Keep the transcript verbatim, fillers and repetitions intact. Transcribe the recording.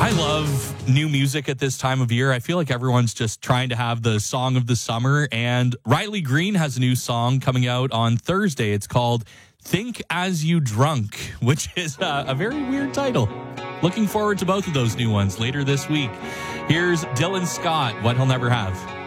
I love new music at this time of year. I feel like everyone's just trying to have the song of the summer. And Riley Green has a new song coming out on Thursday. It's called Think As You Drunk, which is a, a very weird title. Looking forward to both of those new ones later this week. Here's Dylan Scott, What He'll Never Have.